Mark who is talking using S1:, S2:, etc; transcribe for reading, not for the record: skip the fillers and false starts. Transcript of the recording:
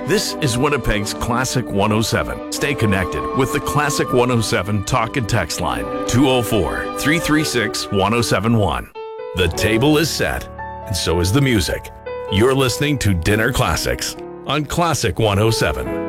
S1: This is Winnipeg's Classic 107. Stay connected with the Classic 107 talk and text line, 204-336-1071. The table is set, and so is the music. You're listening to Dinner Classics on Classic 107.